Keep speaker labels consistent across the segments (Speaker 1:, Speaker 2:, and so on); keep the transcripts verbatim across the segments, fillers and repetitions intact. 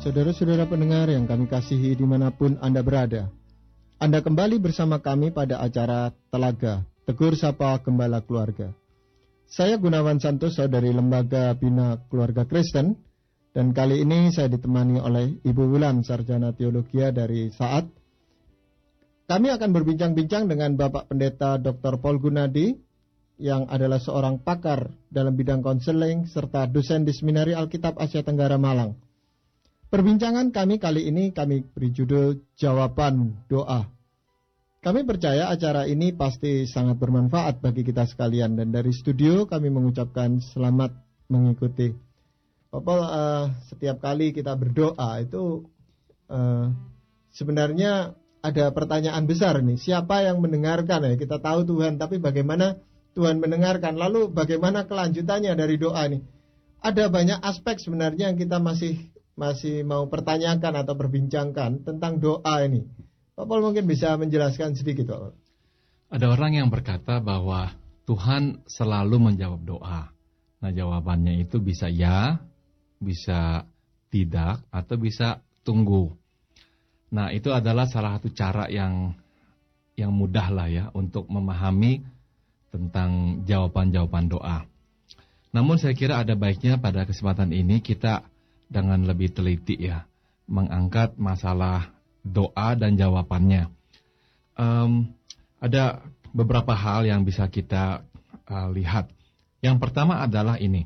Speaker 1: saudara-saudara pendengar yang kami kasihi dimanapun Anda berada. Anda kembali bersama kami pada acara Telaga, Tegur Sapa Gembala Keluarga. Saya Gunawan Santoso dari Lembaga Bina Keluarga Kristen, dan kali ini saya ditemani oleh Ibu Wulan, Sarjana Teologia dari Saat. Kami akan berbincang-bincang dengan Bapak Pendeta doktor Paul Gunadi, yang adalah seorang pakar dalam bidang konseling serta dosen di Seminari Alkitab Asia Tenggara Malang. Perbincangan kami kali ini kami beri judul Jawaban Doa. Kami percaya acara ini pasti sangat bermanfaat bagi kita sekalian, dan dari studio kami mengucapkan selamat mengikuti. Bapak, uh, setiap kali kita berdoa itu uh, sebenarnya ada pertanyaan besar nih, siapa yang mendengarkan ya? Kita tahu Tuhan, tapi bagaimana Tuhan mendengarkan? Lalu bagaimana kelanjutannya dari doa ini? Ada banyak aspek sebenarnya yang kita masih masih mau pertanyakan atau perbincangkan tentang doa ini. Pak Paul mungkin bisa menjelaskan sedikit, Pak.
Speaker 2: Ada orang yang berkata bahwa Tuhan selalu menjawab doa. Nah, jawabannya itu bisa ya, bisa tidak, atau bisa tunggu. Nah, itu adalah salah satu cara yang yang mudah lah ya untuk memahami tentang jawaban-jawaban doa. Namun saya kira ada baiknya pada kesempatan ini kita dengan lebih teliti ya, mengangkat masalah doa dan jawabannya. Um, ada beberapa hal yang bisa kita uh, lihat. Yang pertama adalah ini,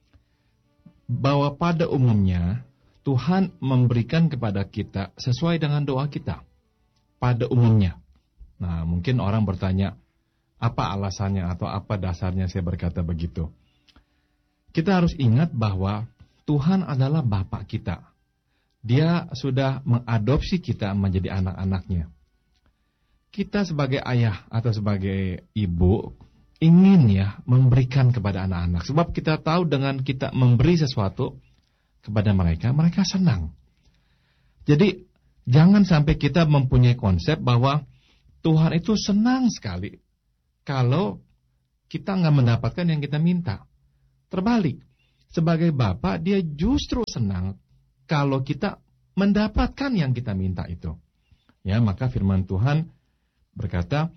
Speaker 2: bahwa pada umumnya Tuhan memberikan kepada kita sesuai dengan doa kita. Pada umumnya. Nah, mungkin orang bertanya, apa alasannya atau apa dasarnya saya berkata begitu? Kita harus ingat bahwa Tuhan adalah Bapa kita. Dia sudah mengadopsi kita menjadi anak-anaknya. Kita sebagai ayah atau sebagai ibu ingin ya memberikan kepada anak-anak. Sebab kita tahu dengan kita memberi sesuatu kepada mereka, mereka senang. Jadi jangan sampai kita mempunyai konsep bahwa Tuhan itu senang sekali kalau kita nggak mendapatkan yang kita minta. Terbalik, sebagai Bapa dia justru senang kalau kita mendapatkan yang kita minta itu. Ya, maka firman Tuhan berkata,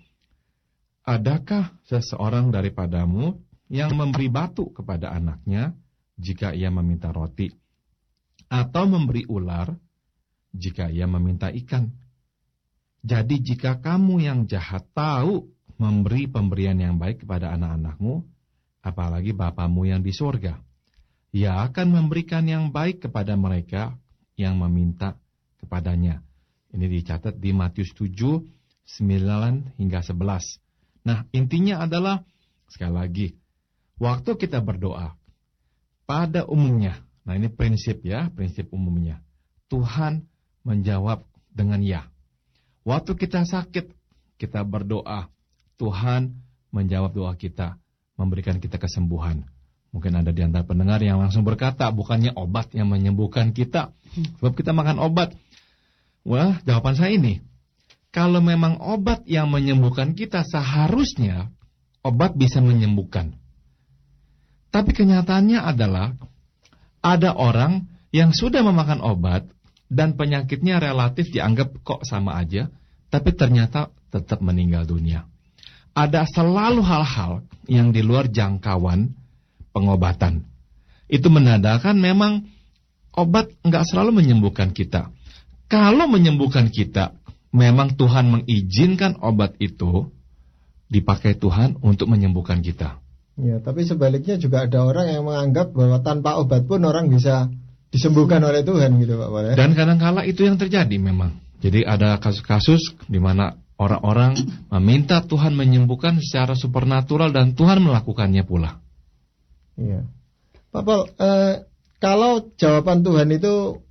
Speaker 2: adakah seseorang daripadamu yang memberi batu kepada anaknya jika ia meminta roti, atau memberi ular jika ia meminta ikan? Jadi jika kamu yang jahat tahu memberi pemberian yang baik kepada anak-anakmu, apalagi Bapamu yang di surga, Ia akan memberikan yang baik kepada mereka yang meminta kepadanya. Ini dicatat di Matius tujuh, sembilan hingga sebelas. Nah, intinya adalah, sekali lagi, waktu kita berdoa, pada umumnya, nah ini prinsip ya, prinsip umumnya, Tuhan menjawab dengan ya. Waktu kita sakit, kita berdoa, Tuhan menjawab doa kita, memberikan kita kesembuhan. Mungkin ada di antara pendengar yang langsung berkata, bukannya obat yang menyembuhkan kita, sebab kita makan obat. Wah, jawaban saya ini, kalau memang obat yang menyembuhkan kita, seharusnya obat bisa menyembuhkan. Tapi kenyataannya adalah, ada orang yang sudah memakan obat, dan penyakitnya relatif dianggap kok sama aja, tapi ternyata tetap meninggal dunia. Ada selalu hal-hal yang di luar jangkauan pengobatan. Itu menandakan memang obat nggak selalu menyembuhkan kita. Kalau menyembuhkan kita, memang Tuhan mengizinkan obat itu dipakai Tuhan untuk menyembuhkan kita.
Speaker 1: Ya, tapi sebaliknya juga ada orang yang menganggap bahwa tanpa obat pun orang bisa disembuhkan oleh Tuhan gitu, Pak Pak.
Speaker 2: Dan kadang-kala itu yang terjadi memang. Jadi ada kasus-kasus di mana orang-orang meminta Tuhan menyembuhkan secara supernatural dan Tuhan melakukannya pula.
Speaker 1: Iya. Pak Paul, eh, kalau jawaban Tuhan itu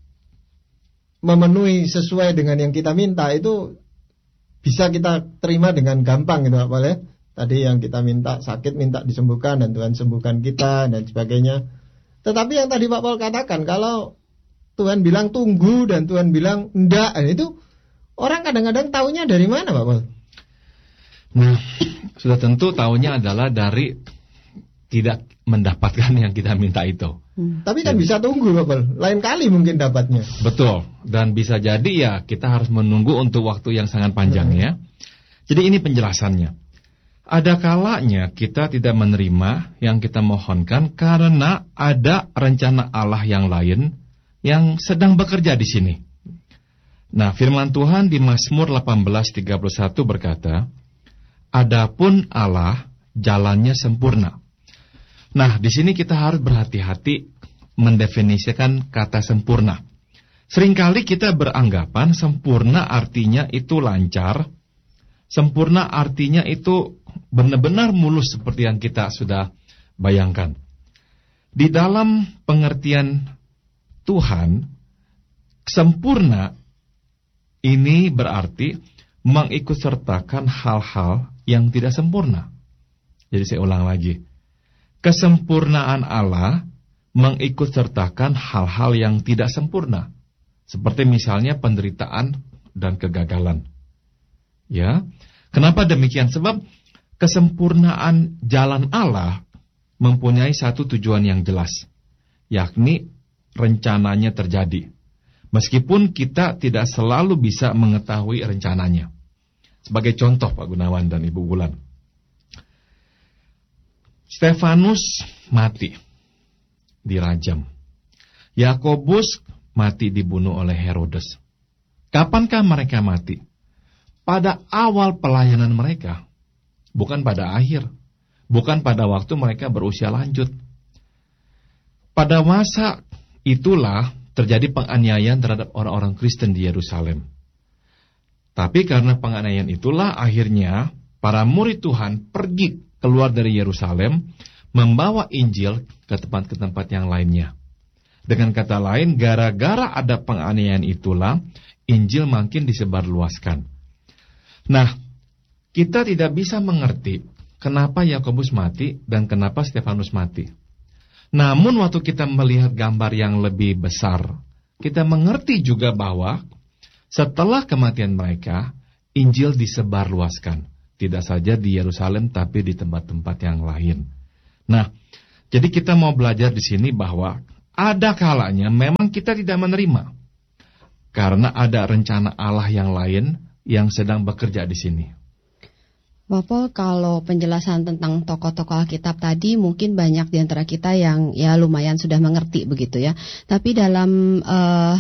Speaker 1: memenuhi sesuai dengan yang kita minta, itu bisa kita terima dengan gampang gitu Pak Paul ya. Tadi yang kita minta sakit, minta disembuhkan dan Tuhan sembuhkan kita dan sebagainya. Tetapi yang tadi Pak Paul katakan, kalau Tuhan bilang tunggu dan Tuhan bilang enggak, itu orang kadang-kadang taunya dari mana Pak Paul?
Speaker 2: Nah, sudah tentu taunya adalah dari tidak mendapatkan yang kita minta itu.
Speaker 1: Hmm. Tapi kan jadi, bisa tunggu Pak Pol, lain kali mungkin dapatnya.
Speaker 2: Betul, dan bisa jadi ya kita harus menunggu untuk waktu yang sangat panjang hmm. ya. Jadi ini penjelasannya. Ada kalanya kita tidak menerima yang kita mohonkan karena ada rencana Allah yang lain yang sedang bekerja di sini. Nah, firman Tuhan di Mazmur delapan belas tiga puluh satu berkata, "Adapun Allah jalannya sempurna." Nah, di sini kita harus berhati-hati mendefinisikan kata sempurna. Seringkali kita beranggapan sempurna artinya itu lancar, sempurna artinya itu benar-benar mulus seperti yang kita sudah bayangkan. Di dalam pengertian Tuhan, sempurna ini berarti mengikutsertakan hal-hal yang tidak sempurna. Jadi saya ulang lagi. Kesempurnaan Allah mengikutsertakan hal-hal yang tidak sempurna. Seperti misalnya penderitaan dan kegagalan. Ya. Kenapa demikian? Sebab kesempurnaan jalan Allah mempunyai satu tujuan yang jelas, yakni rencananya terjadi. Meskipun kita tidak selalu bisa mengetahui rencananya. Sebagai contoh Pak Gunawan dan Ibu Bulan, Stefanus mati, dirajam. Yakobus mati dibunuh oleh Herodes. Kapankah mereka mati? Pada awal pelayanan mereka, bukan pada akhir, bukan pada waktu mereka berusia lanjut. Pada masa itulah terjadi penganiayaan terhadap orang-orang Kristen di Yerusalem. Tapi karena penganiayaan itulah akhirnya para murid Tuhan pergi keluar dari Yerusalem membawa Injil ke tempat-tempat yang lainnya. Dengan kata lain, gara-gara ada penganiayaan itulah Injil makin disebarluaskan. Nah, kita tidak bisa mengerti kenapa Yakobus mati dan kenapa Stefanus mati. Namun waktu kita melihat gambar yang lebih besar, kita mengerti juga bahwa setelah kematian mereka, Injil disebarluaskan. Tidak saja di Yerusalem, tapi di tempat-tempat yang lain. Nah, jadi kita mau belajar di sini bahwa ada kalanya memang kita tidak menerima. Karena ada rencana Allah yang lain yang sedang bekerja di sini.
Speaker 3: Bapak, kalau penjelasan tentang tokoh-tokoh Alkitab tadi mungkin banyak di antara kita yang ya lumayan sudah mengerti begitu ya. Tapi dalam uh,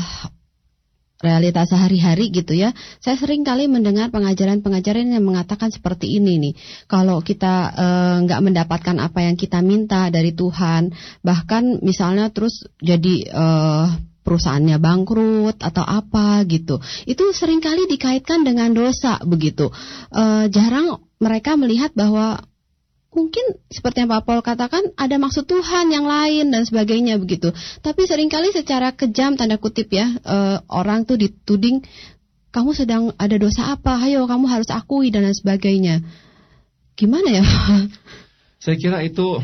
Speaker 3: realitas sehari-hari gitu ya, saya sering kali mendengar pengajaran-pengajaran yang mengatakan seperti ini nih. Kalau kita uh, nggak mendapatkan apa yang kita minta dari Tuhan, bahkan misalnya terus jadi uh, perusahaannya bangkrut atau apa gitu, itu seringkali dikaitkan dengan dosa begitu. E, jarang mereka melihat bahwa mungkin seperti yang Pak Paul katakan ada maksud Tuhan yang lain dan sebagainya begitu. Tapi seringkali secara kejam tanda kutip ya, e, orang tuh dituding kamu sedang ada dosa apa, ayo kamu harus akui dan lain sebagainya. Gimana ya?
Speaker 2: Saya kira itu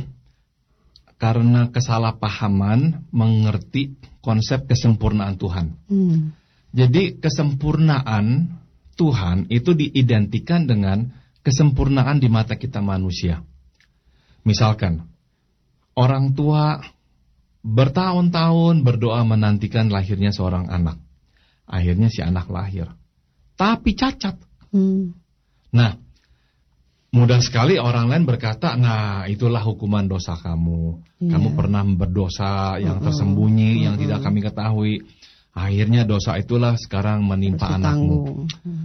Speaker 2: karena kesalahpahaman mengerti konsep kesempurnaan Tuhan. Hmm. Jadi kesempurnaan Tuhan itu diidentikan dengan kesempurnaan di mata kita manusia. Misalkan, orang tua bertahun-tahun berdoa menantikan lahirnya seorang anak. Akhirnya si anak lahir, tapi cacat. Hmm. Nah, mudah sekali orang lain berkata, nah itulah hukuman dosa kamu. Yeah. Kamu pernah berdosa yang uh-uh. tersembunyi, uh-uh. yang tidak kami ketahui. Akhirnya dosa itulah sekarang menimpa anakmu.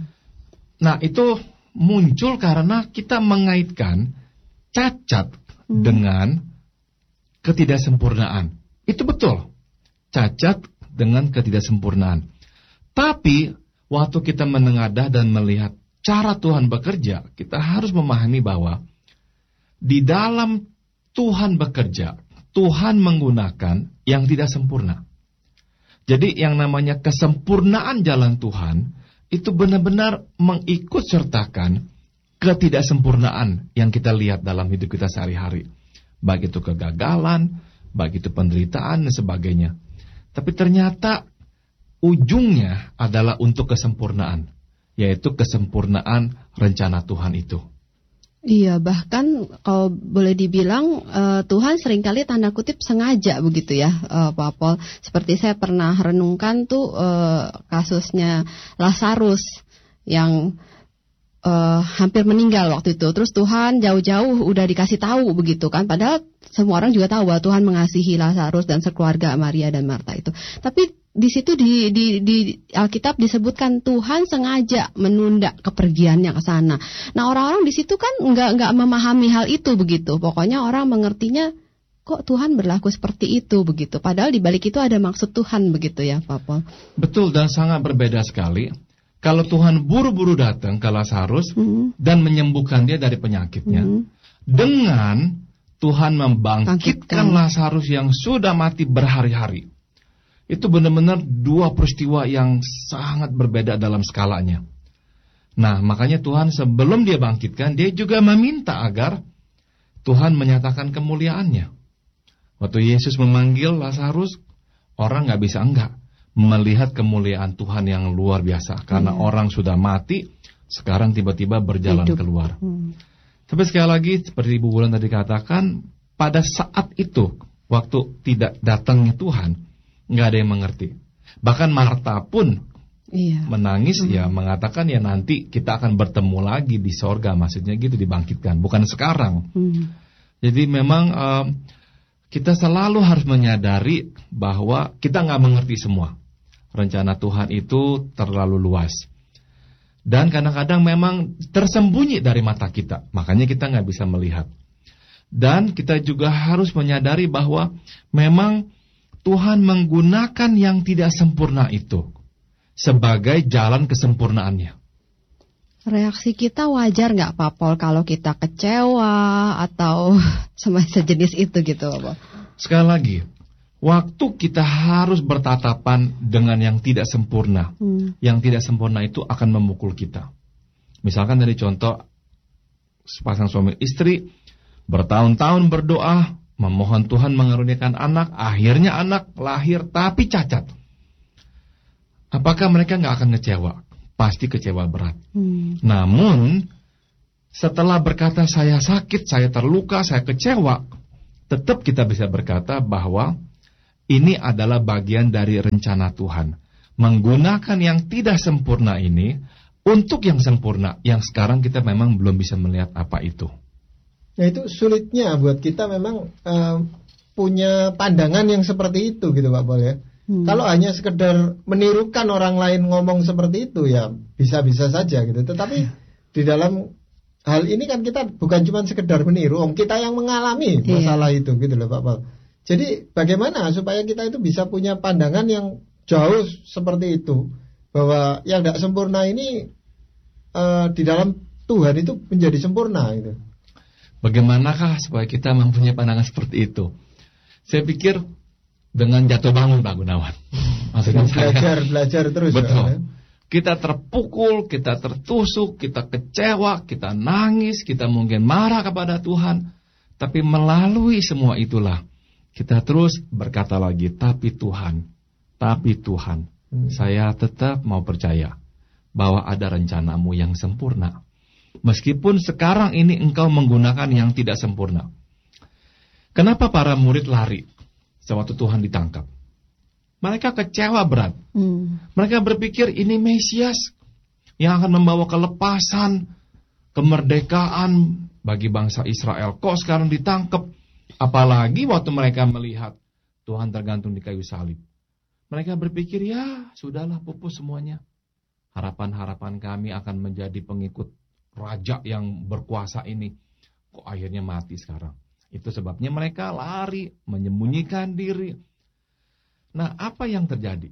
Speaker 2: Nah, itu muncul karena kita mengaitkan cacat hmm. dengan ketidaksempurnaan. Itu betul. Cacat dengan ketidaksempurnaan. Tapi, waktu kita menengadah dan melihat cara Tuhan bekerja, kita harus memahami bahwa di dalam Tuhan bekerja, Tuhan menggunakan yang tidak sempurna. Jadi yang namanya kesempurnaan jalan Tuhan itu benar-benar mengikut sertakan ketidaksempurnaan yang kita lihat dalam hidup kita sehari-hari. Baik itu kegagalan, baik itu penderitaan dan sebagainya. Tapi ternyata ujungnya adalah untuk kesempurnaan, yaitu kesempurnaan rencana Tuhan itu.
Speaker 3: Iya, bahkan kalau boleh dibilang uh, Tuhan seringkali tanda kutip sengaja begitu ya, uh, Pak Pol. Seperti saya pernah renungkan tuh uh, kasusnya Lazarus yang uh, hampir meninggal waktu itu. Terus Tuhan jauh-jauh udah dikasih tahu begitu kan. Padahal semua orang juga tahu bahwa Tuhan mengasihi Lazarus dan sekeluarga Maria dan Marta itu. Tapi di situ di, di, di Alkitab disebutkan Tuhan sengaja menunda kepergiannya ke sana. Nah, orang-orang di situ kan nggak nggak memahami hal itu begitu. Pokoknya orang mengertinya kok Tuhan berlaku seperti itu begitu. Padahal di balik itu ada maksud Tuhan begitu ya, Pak Pol.
Speaker 2: Betul, dan sangat berbeda sekali. Kalau Tuhan buru-buru datang ke Lazarus hmm. dan menyembuhkan dia dari penyakitnya, hmm. dengan Tuhan membangkitkan Bangkitkan. Lazarus yang sudah mati berhari-hari. Itu benar-benar dua peristiwa yang sangat berbeda dalam skalanya. Nah, makanya Tuhan sebelum dia bangkitkan, dia juga meminta agar Tuhan menyatakan kemuliaannya. Waktu Yesus memanggil Lazarus, orang gak bisa enggak melihat kemuliaan Tuhan yang luar biasa. Karena hmm. orang sudah mati, sekarang tiba-tiba berjalan Hidup. keluar. Hmm. Tapi sekali lagi, seperti Ibu Wulan tadi katakan, pada saat itu, waktu tidak datangnya Tuhan, nggak ada yang mengerti. Bahkan Marta pun iya. menangis hmm. ya mengatakan ya nanti kita akan bertemu lagi di sorga, maksudnya gitu, dibangkitkan, bukan sekarang. Hmm. Jadi memang um, kita selalu harus menyadari bahwa kita nggak mengerti semua. Rencana Tuhan itu terlalu luas. Dan kadang-kadang memang tersembunyi dari mata kita, makanya kita nggak bisa melihat. Dan kita juga harus menyadari bahwa memang Tuhan menggunakan yang tidak sempurna itu sebagai jalan kesempurnaannya.
Speaker 3: Reaksi kita wajar nggak, Pak Pol, kalau kita kecewa atau sejenis itu gitu, Pak?
Speaker 2: Sekali lagi, waktu kita harus bertatapan dengan yang tidak sempurna, hmm. yang tidak sempurna itu akan memukul kita. Misalkan dari contoh sepasang suami istri bertahun-tahun berdoa, memohon Tuhan mengaruniakan anak, akhirnya anak lahir tapi cacat. Apakah mereka nggak akan ngecewa? Pasti kecewa berat. Hmm. Namun, setelah berkata saya sakit, saya terluka, saya kecewa, tetap kita bisa berkata bahwa ini adalah bagian dari rencana Tuhan. Menggunakan yang tidak sempurna ini untuk yang sempurna, yang sekarang kita memang belum bisa melihat apa itu.
Speaker 1: Nah, itu sulitnya buat kita memang uh, punya pandangan yang seperti itu gitu Pak Pol ya. Hmm. Kalau hanya sekedar menirukan orang lain ngomong seperti itu ya bisa-bisa saja gitu. Tetapi di dalam hal ini kan kita bukan cuma sekedar meniru, om kita yang mengalami masalah yeah. itu gitu loh Pak Pol. Jadi bagaimana supaya kita itu bisa punya pandangan yang jauh seperti itu, bahwa yang tidak sempurna ini uh, di dalam Tuhan itu menjadi sempurna gitu.
Speaker 2: Bagaimanakah supaya kita mempunyai pandangan seperti itu? Saya pikir dengan jatuh bangun, Pak Gunawan. Maksudnya
Speaker 1: belajar, saya, belajar terus.
Speaker 2: Betul.
Speaker 1: Ya.
Speaker 2: Kita terpukul, kita tertusuk, kita kecewa, kita nangis, kita mungkin marah kepada Tuhan. Tapi melalui semua itulah, kita terus berkata lagi, tapi Tuhan, tapi Tuhan, hmm. saya tetap mau percaya bahwa ada rencanamu yang sempurna. Meskipun sekarang ini engkau menggunakan yang tidak sempurna. Kenapa para murid lari sewaktu Tuhan ditangkap? Mereka kecewa berat. Hmm. Mereka berpikir ini Mesias yang akan membawa kelepasan, kemerdekaan bagi bangsa Israel. Kok sekarang ditangkap? Apalagi waktu mereka melihat Tuhan tergantung di kayu salib. Mereka berpikir ya sudahlah, pupus semuanya. Harapan-harapan kami akan menjadi pengikut raja yang berkuasa ini, kok akhirnya mati sekarang. Itu sebabnya mereka lari, menyembunyikan diri. Nah, apa yang terjadi?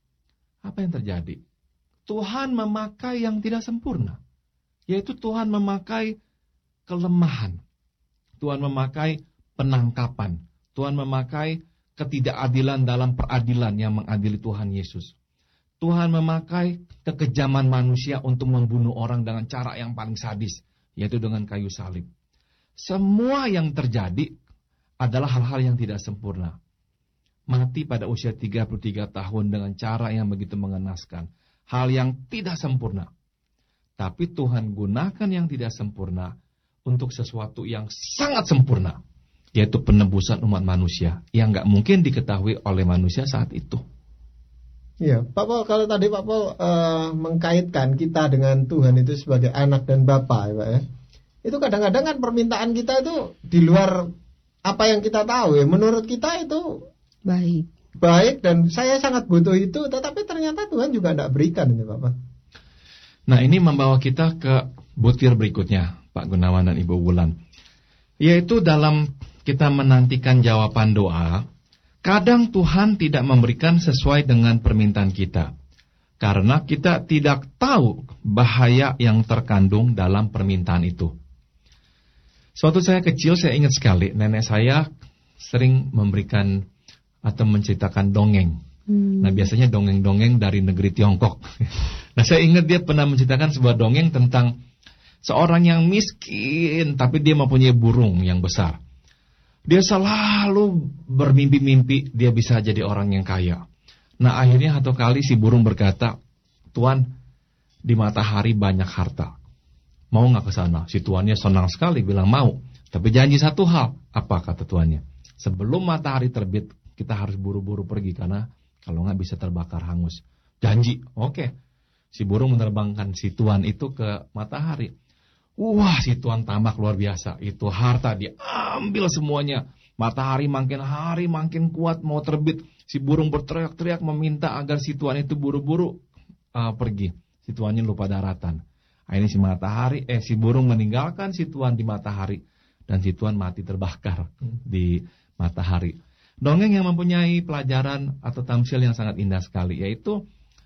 Speaker 2: Apa yang terjadi? Tuhan memakai yang tidak sempurna, yaitu Tuhan memakai kelemahan. Tuhan memakai penangkapan. Tuhan memakai ketidakadilan dalam peradilan yang mengadili Tuhan Yesus. Tuhan memakai kekejaman manusia untuk membunuh orang dengan cara yang paling sadis, yaitu dengan kayu salib. Semua yang terjadi adalah hal-hal yang tidak sempurna. Mati pada usia tiga puluh tiga tahun dengan cara yang begitu mengenaskan. Hal yang tidak sempurna. Tapi Tuhan gunakan yang tidak sempurna untuk sesuatu yang sangat sempurna, yaitu penebusan umat manusia yang nggak mungkin diketahui oleh manusia saat itu.
Speaker 1: Iya, Pak Paul, kalau tadi Pak Paul uh, mengkaitkan kita dengan Tuhan itu sebagai anak dan Bapa, ya Pak ya. Itu kadang-kadang kan permintaan kita itu di luar apa yang kita tahu ya. Menurut kita itu
Speaker 3: baik.
Speaker 1: Baik dan saya sangat butuh itu, tetapi ternyata Tuhan juga tidak berikan ini Bapak.
Speaker 2: Nah, ini membawa kita ke butir berikutnya, Pak Gunawan dan Ibu Wulan. Yaitu dalam kita menantikan jawaban doa, kadang Tuhan tidak memberikan sesuai dengan permintaan kita. Karena kita tidak tahu bahaya yang terkandung dalam permintaan itu. Suatu saya kecil, saya ingat sekali, nenek saya sering memberikan atau menceritakan dongeng. Hmm. Nah, biasanya dongeng-dongeng dari negeri Tiongkok. Nah, saya ingat dia pernah menceritakan sebuah dongeng tentang seorang yang miskin, tapi dia mempunyai burung yang besar. Dia selalu bermimpi-mimpi dia bisa jadi orang yang kaya. Nah, akhirnya satu kali si burung berkata, "Tuan, di matahari banyak harta. Mau nggak ke sana?" Si tuannya senang sekali, bilang mau. Tapi janji satu hal. Apa kata tuannya? Sebelum matahari terbit, kita harus buru-buru pergi karena kalau nggak bisa terbakar hangus. Janji, oke. Si burung menerbangkan si tuan itu ke matahari. Wah, si tuan tamak luar biasa. Itu harta diambil semuanya. Matahari makin hari makin kuat mau terbit. Si burung berteriak-teriak meminta agar si tuan itu buru-buru uh, pergi. Si tuannya lupa daratan. Akhirnya si matahari, eh si burung meninggalkan si tuan di matahari. Dan si tuan mati terbakar di matahari. Dongeng yang mempunyai pelajaran atau tamsil yang sangat indah sekali. Yaitu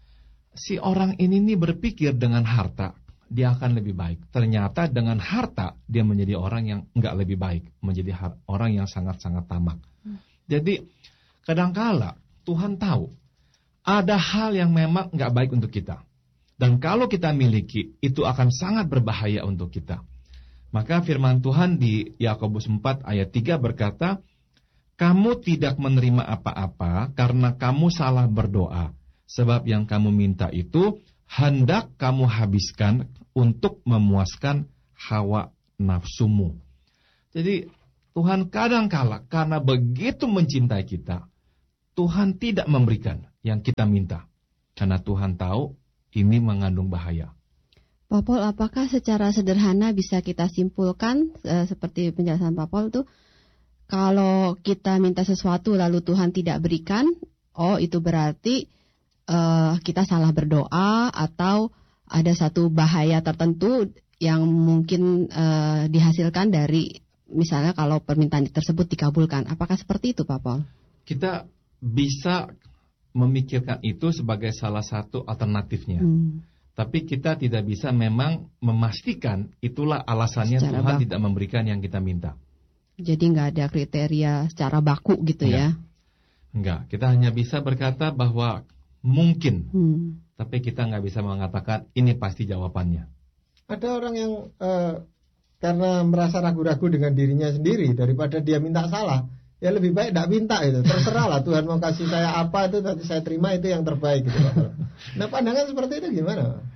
Speaker 2: si orang ini nih berpikir dengan harta dia akan lebih baik. Ternyata dengan harta dia menjadi orang yang enggak lebih baik, menjadi orang yang sangat-sangat tamak. Hmm. Jadi kadangkala Tuhan tahu ada hal yang memang enggak baik untuk kita. Dan kalau kita miliki itu akan sangat berbahaya untuk kita. Maka firman Tuhan di Yakobus empat ayat tiga berkata, "Kamu tidak menerima apa-apa karena kamu salah berdoa, sebab yang kamu minta itu hendak kamu habiskan untuk memuaskan hawa nafsumu." Jadi Tuhan kadangkala karena begitu mencintai kita, Tuhan tidak memberikan yang kita minta. Karena Tuhan tahu ini mengandung bahaya.
Speaker 3: Pak Paul, apakah secara sederhana bisa kita simpulkan e, seperti penjelasan Pak Paul itu, kalau kita minta sesuatu lalu Tuhan tidak berikan, oh itu berarti Uh, kita salah berdoa atau ada satu bahaya tertentu yang mungkin uh, dihasilkan dari misalnya kalau permintaan tersebut dikabulkan. Apakah seperti itu Pak Paul?
Speaker 2: Kita bisa memikirkan itu sebagai salah satu alternatifnya. Hmm. Tapi kita tidak bisa memang memastikan itulah alasannya secara Tuhan baku. Tidak memberikan yang kita minta.
Speaker 3: Jadi nggak ada kriteria secara baku gitu. Enggak. Ya?
Speaker 2: Enggak, kita hanya bisa berkata bahwa mungkin, hmm. tapi kita nggak bisa mengatakan ini pasti jawabannya.
Speaker 1: Ada orang yang uh, karena merasa ragu-ragu dengan dirinya sendiri daripada dia minta salah, ya lebih baik tidak minta itu. Terserah lah Tuhan mau kasih saya apa itu, nanti saya terima itu yang terbaik gitu. Nah, pandangan seperti itu gimana?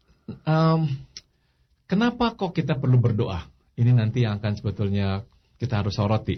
Speaker 2: Um, kenapa kok kita perlu berdoa? Ini nanti yang akan sebetulnya kita harus soroti.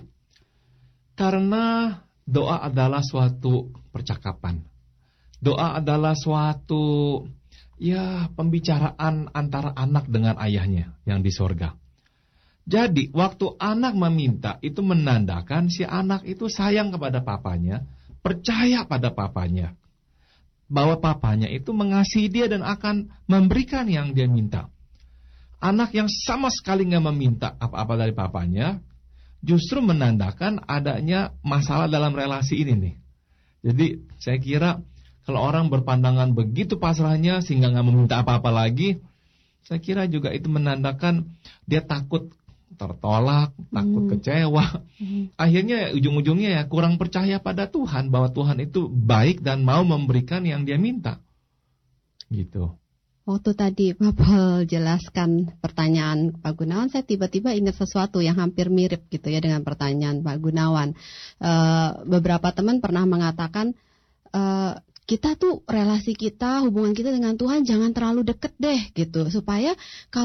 Speaker 2: Karena doa adalah suatu percakapan. Doa adalah suatu ya pembicaraan antara anak dengan ayahnya yang di sorga. Jadi waktu anak meminta itu menandakan si anak itu sayang kepada papanya, percaya pada papanya, bahwa papanya itu mengasihi dia dan akan memberikan yang dia minta. Anak yang sama sekali nggak meminta apa-apa dari papanya, justru menandakan adanya masalah dalam relasi ini nih. Jadi saya kira kalau orang berpandangan begitu pasrahnya sehingga nggak meminta apa-apa lagi, saya kira juga itu menandakan dia takut tertolak, takut hmm. kecewa. Hmm. Akhirnya ujung-ujungnya ya kurang percaya pada Tuhan bahwa Tuhan itu baik dan mau memberikan yang dia minta. Gitu.
Speaker 3: Waktu tadi Pak Paul jelaskan pertanyaan Pak Gunawan, saya tiba-tiba ingat sesuatu yang hampir mirip gitu ya dengan pertanyaan Pak Gunawan. E, beberapa teman pernah mengatakan, e, kita tuh relasi kita, hubungan kita dengan Tuhan jangan terlalu deket deh gitu. Supaya kalau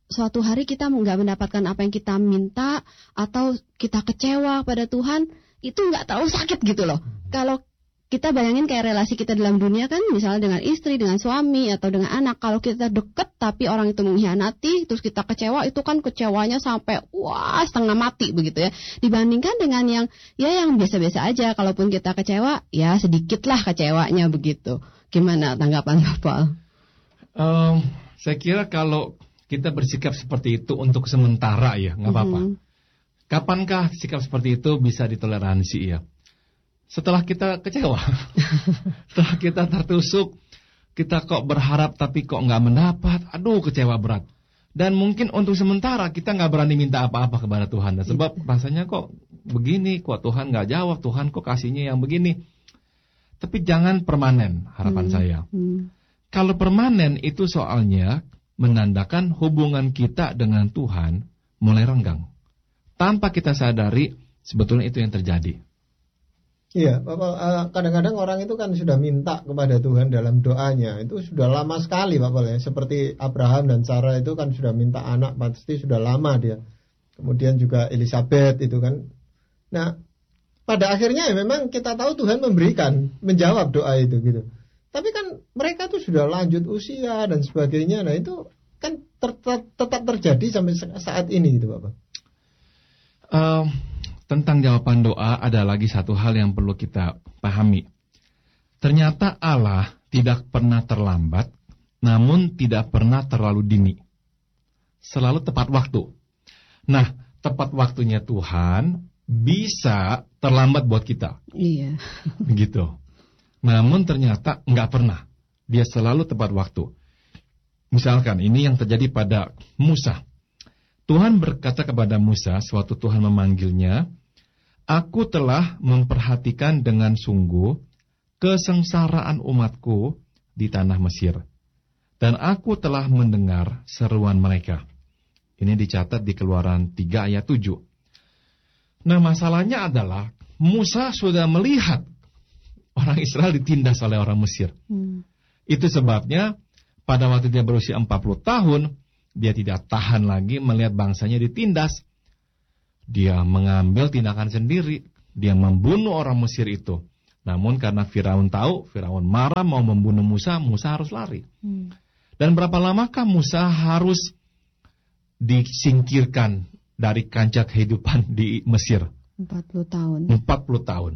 Speaker 3: suatu hari kita nggak mendapatkan apa yang kita minta atau kita kecewa pada Tuhan, itu nggak tahu sakit gitu loh. Kalau kita bayangin kayak relasi kita dalam dunia kan, misalnya dengan istri, dengan suami, atau dengan anak. Kalau kita deket tapi orang itu mengkhianati, terus kita kecewa, itu kan kecewanya sampai wah setengah mati begitu ya. Dibandingkan dengan yang ya yang biasa-biasa aja, kalaupun kita kecewa, ya sedikitlah kecewanya begitu. Gimana tanggapan Bapak?
Speaker 2: Um, saya kira kalau kita bersikap seperti itu untuk sementara ya, nggak apa-apa. Mm-hmm. Kapankah sikap seperti itu bisa ditoleransi ya? Setelah kita kecewa, setelah kita tertusuk, kita kok berharap tapi kok nggak mendapat, aduh kecewa berat. Dan mungkin untuk sementara kita nggak berani minta apa-apa kepada Tuhan. Dan sebab rasanya kok begini, kok Tuhan nggak jawab, Tuhan kok kasihnya yang begini. Tapi jangan permanen harapan hmm. saya. Hmm. Kalau permanen itu soalnya menandakan hubungan kita dengan Tuhan mulai renggang. Tanpa kita sadari sebetulnya itu yang terjadi.
Speaker 1: Iya, Bapak, kadang-kadang orang itu kan sudah minta kepada Tuhan dalam doanya. Itu sudah lama sekali, Bapak ya. Seperti Abraham dan Sarah itu kan sudah minta anak, pasti sudah lama dia. Kemudian juga Elizabeth itu kan. Nah, pada akhirnya ya memang kita tahu Tuhan memberikan, menjawab doa itu gitu. Tapi kan mereka tuh sudah lanjut usia dan sebagainya. Nah, itu kan ter- ter- tetap terjadi sampai saat ini gitu, Bapak.
Speaker 2: Um... Tentang jawaban doa ada lagi satu hal yang perlu kita pahami. Ternyata Allah tidak pernah terlambat, namun tidak pernah terlalu dini. Selalu tepat waktu. Nah, tepat waktunya Tuhan bisa terlambat buat kita.
Speaker 3: Iya.
Speaker 2: Begitu. Namun ternyata nggak pernah. Dia selalu tepat waktu. Misalkan ini yang terjadi pada Musa. Tuhan berkata kepada Musa, sewaktu Tuhan memanggilnya, "Aku telah memperhatikan dengan sungguh kesengsaraan umatku di tanah Mesir, dan aku telah mendengar seruan mereka." Ini dicatat di Keluaran tiga ayat tujuh. Nah, masalahnya adalah Musa sudah melihat orang Israel ditindas oleh orang Mesir. Hmm. Itu sebabnya pada waktu dia berusia empat puluh tahun, dia tidak tahan lagi melihat bangsanya ditindas. Dia mengambil tindakan sendiri. Dia membunuh orang Mesir itu. Namun karena Firaun tahu, Firaun marah mau membunuh Musa, Musa harus lari. Hmm. Dan berapa lamakah Musa harus disingkirkan dari kancah kehidupan di Mesir?
Speaker 3: empat puluh tahun.
Speaker 2: empat puluh tahun.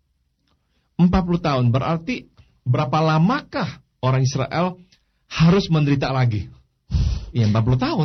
Speaker 2: empat puluh tahun berarti berapa lamakah orang Israel harus menderita lagi? Ya empat puluh tahun.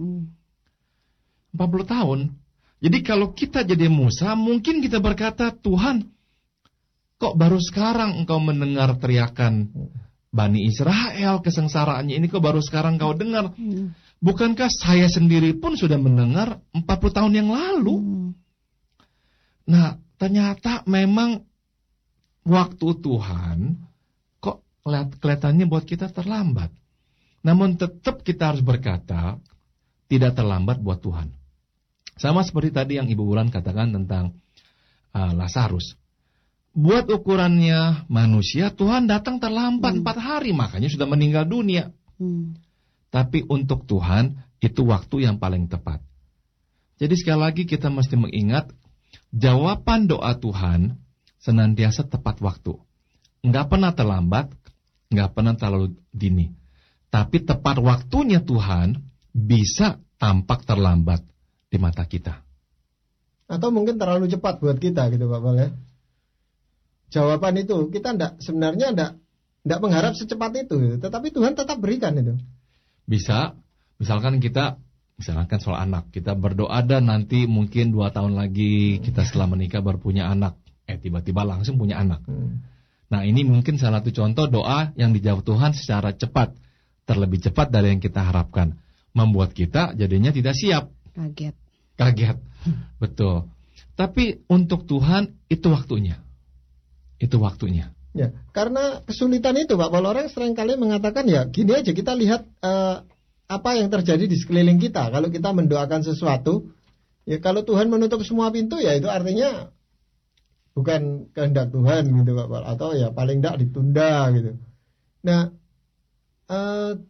Speaker 2: empat puluh tahun. Jadi kalau kita jadi Musa, mungkin kita berkata, "Tuhan, kok baru sekarang engkau mendengar teriakan Bani Israel, kesengsaraannya ini kok baru sekarang kau dengar? Bukankah saya sendiri pun sudah mendengar empat puluh tahun yang lalu?" Nah, ternyata memang waktu Tuhan kok kelihatannya buat kita terlambat. Namun tetap kita harus berkata, tidak terlambat buat Tuhan. Sama seperti tadi yang Ibu Wulan katakan tentang uh, Lazarus. Buat ukurannya manusia, Tuhan datang terlambat hmm. empat hari, makanya sudah meninggal dunia. Hmm. Tapi untuk Tuhan, itu waktu yang paling tepat. Jadi sekali lagi kita mesti mengingat, jawaban doa Tuhan senantiasa tepat waktu. Enggak pernah terlambat, enggak pernah terlalu dini. Tapi tepat waktunya Tuhan bisa tampak terlambat di mata kita.
Speaker 1: Atau mungkin terlalu cepat buat kita gitu Pak Pal ya. Jawaban itu kita enggak, sebenarnya enggak, enggak mengharap secepat itu gitu. Tetapi Tuhan tetap berikan itu.
Speaker 2: Bisa, misalkan kita, misalkan soal anak. Kita berdoa dan nanti mungkin dua tahun lagi kita setelah menikah baru punya anak. Eh tiba-tiba langsung punya anak. Hmm. Nah ini mungkin salah satu contoh doa yang dijawab Tuhan secara cepat. Terlebih cepat dari yang kita harapkan. Membuat kita jadinya tidak siap.
Speaker 3: Kaget.
Speaker 2: Kaget, betul. Tapi untuk Tuhan itu waktunya. Itu waktunya.
Speaker 1: Ya, karena kesulitan itu Pak, kalau orang seringkali mengatakan ya gini aja, kita lihat uh, apa yang terjadi di sekeliling kita. Kalau kita mendoakan sesuatu, ya kalau Tuhan menutup semua pintu ya itu artinya bukan kehendak Tuhan gitu Pak, atau ya paling tidak ditunda gitu. Nah, Uh,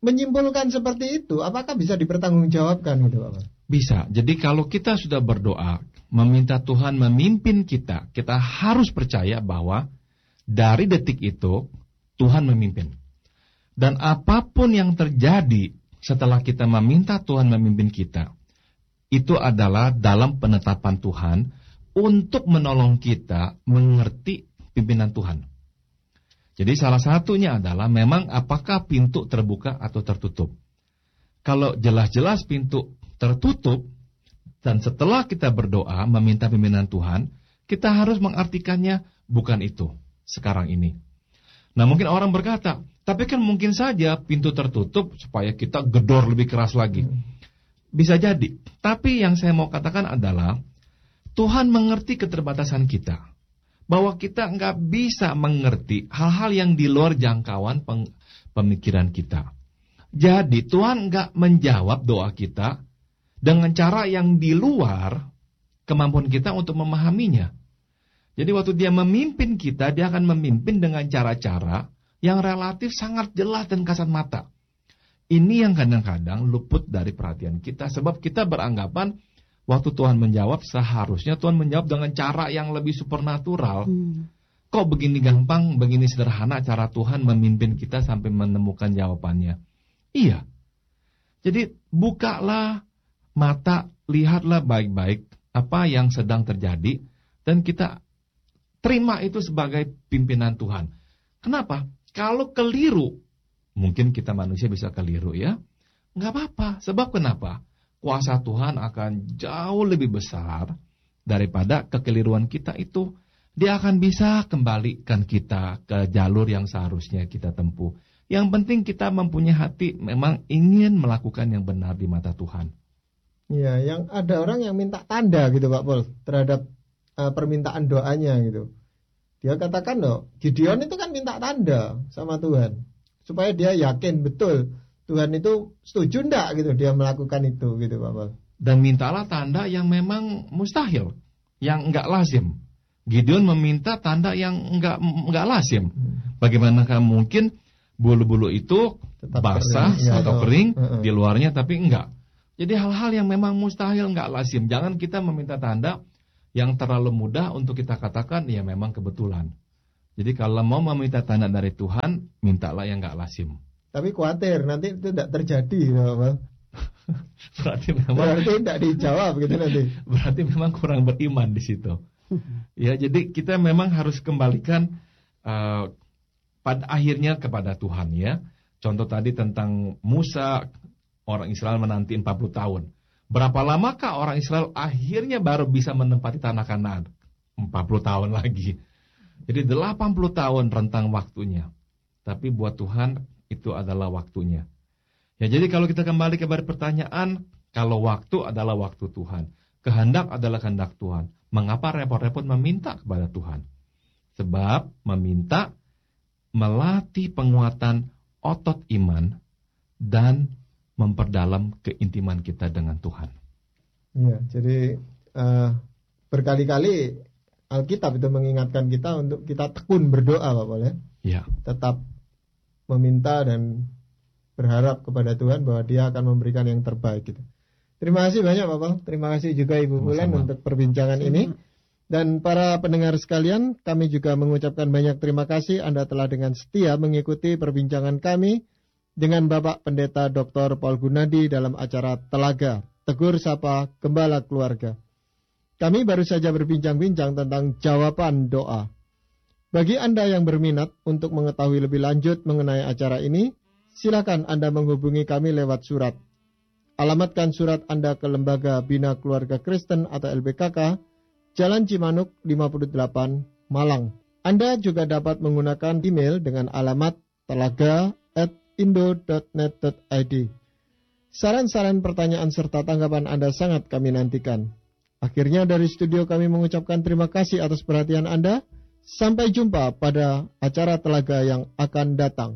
Speaker 1: menyimpulkan seperti itu, apakah bisa dipertanggungjawabkan gitu Bapak?
Speaker 2: Bisa. Jadi kalau kita sudah berdoa, meminta Tuhan memimpin kita, kita harus percaya bahwa dari detik itu Tuhan memimpin. Dan apapun yang terjadi setelah kita meminta Tuhan memimpin kita, itu adalah dalam penetapan Tuhan untuk menolong kita mengerti pimpinan Tuhan. Jadi salah satunya adalah memang apakah pintu terbuka atau tertutup. Kalau jelas-jelas pintu tertutup, dan setelah kita berdoa meminta pimpinan Tuhan, kita harus mengartikannya bukan itu sekarang ini. Nah mungkin orang berkata, tapi kan mungkin saja pintu tertutup supaya kita gedor lebih keras lagi. Bisa jadi. Tapi yang saya mau katakan adalah Tuhan mengerti keterbatasan kita. Bahwa kita nggak bisa mengerti hal-hal yang di luar jangkauan pemikiran kita. Jadi Tuhan nggak menjawab doa kita dengan cara yang di luar kemampuan kita untuk memahaminya. Jadi waktu dia memimpin kita, dia akan memimpin dengan cara-cara yang relatif sangat jelas dan kasat mata. Ini yang kadang-kadang luput dari perhatian kita. Sebab kita beranggapan waktu Tuhan menjawab, seharusnya Tuhan menjawab dengan cara yang lebih supernatural. Hmm. Kok begini gampang, begini sederhana cara Tuhan memimpin kita sampai menemukan jawabannya. Iya. Jadi bukalah mata, lihatlah baik-baik apa yang sedang terjadi, dan kita terima itu sebagai pimpinan Tuhan. Kenapa? Kalau keliru, mungkin kita manusia bisa keliru ya. Nggak apa-apa. Sebab kenapa? Kuasa Tuhan akan jauh lebih besar daripada kekeliruan kita itu. Dia akan bisa kembalikan kita ke jalur yang seharusnya kita tempuh. Yang penting kita mempunyai hati memang ingin melakukan yang benar di mata Tuhan.
Speaker 1: Ya, yang ada orang yang minta tanda gitu Pak Pol terhadap uh, permintaan doanya gitu. Dia katakan loh, Gideon itu kan minta tanda sama Tuhan supaya dia yakin betul Tuhan itu setuju enggak gitu dia melakukan itu gitu Pak Pol.
Speaker 2: Dan mintalah tanda yang memang mustahil, yang enggak lazim. Gideon meminta tanda yang enggak enggak lazim. Bagaimanakah mungkin bulu-bulu itu tetap basah kering, atau ya, kering uh-uh. di luarnya tapi enggak. Jadi hal-hal yang memang mustahil enggak lazim. Jangan kita meminta tanda yang terlalu mudah untuk kita katakan ya memang kebetulan. Jadi kalau mau meminta tanda dari Tuhan, mintalah yang enggak lazim.
Speaker 1: Tapi khawatir nanti itu tidak terjadi, Bapak.
Speaker 2: berarti memang
Speaker 1: berarti tidak dijawab gitu nanti.
Speaker 2: Berarti memang kurang beriman di situ. Ya, jadi kita memang harus kembalikan uh, pada akhirnya kepada Tuhan ya. Contoh tadi tentang Musa, orang Israel menanti empat puluh tahun. Berapa lamakah orang Israel akhirnya baru bisa menempati tanah Kanaan? empat puluh tahun lagi. Jadi delapan puluh tahun rentang waktunya. Tapi buat Tuhan itu adalah waktunya. Ya, jadi kalau kita kembali kepada pertanyaan, kalau waktu adalah waktu Tuhan, kehendak adalah kehendak Tuhan, mengapa repot-repot meminta kepada Tuhan? Sebab meminta melatih penguatan otot iman dan memperdalam keintiman kita dengan Tuhan.
Speaker 1: Ya, jadi uh, berkali-kali Alkitab itu mengingatkan kita untuk kita tekun berdoa, Bapak ya.
Speaker 2: Ya.
Speaker 1: Tetap meminta dan berharap kepada Tuhan bahwa Dia akan memberikan yang terbaik gitu. Terima kasih banyak Bapak. Terima kasih juga Ibu Bulen untuk perbincangan ini. Dan para pendengar sekalian, kami juga mengucapkan banyak terima kasih Anda telah dengan setia mengikuti perbincangan kami dengan Bapak Pendeta Doktor Paul Gunadi dalam acara Telaga, Tegur Sapa Gembala Keluarga. Kami baru saja berbincang-bincang tentang jawaban doa. Bagi Anda yang berminat untuk mengetahui lebih lanjut mengenai acara ini, silakan Anda menghubungi kami lewat surat. Alamatkan surat Anda ke Lembaga Bina Keluarga Kristen atau L B K K, Jalan Cimanuk lima puluh delapan, Malang. Anda juga dapat menggunakan email dengan alamat telaga at indo dot net dot i d. Saran-saran, pertanyaan, serta tanggapan Anda sangat kami nantikan. Akhirnya dari studio kami mengucapkan terima kasih atas perhatian Anda. Sampai jumpa pada acara Telaga yang akan datang.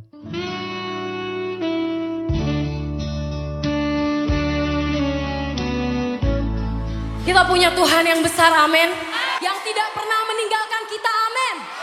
Speaker 4: Kita punya Tuhan yang besar, amin. Yang tidak pernah meninggalkan kita, amin.